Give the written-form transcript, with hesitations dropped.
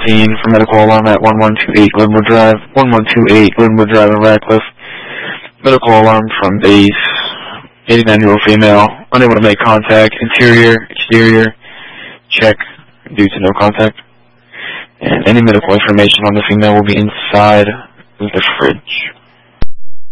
13 for medical alarm at 1128 Glenwood Drive, 1128 Glenwood Drive in Radcliffe. Medical alarm from base. 89-year-old female, unable to make contact. Interior, exterior, check due to no contact. And any medical information on the female will be inside the fridge.